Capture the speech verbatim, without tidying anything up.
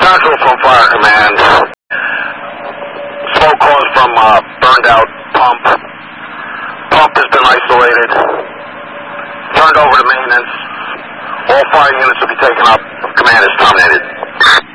Central from Fire Command. Smoke caused from uh, burned out pump. Pump has been isolated. Turned over to maintenance. All fire units will be taken up. Command is terminated.